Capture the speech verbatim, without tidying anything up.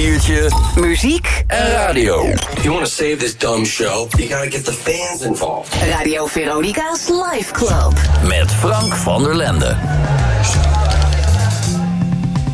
biertje, muziek en radio. If you want to save this dumb show, you gotta get the fans involved. Radio Veronica's Live Club. Met Frank van der Lende.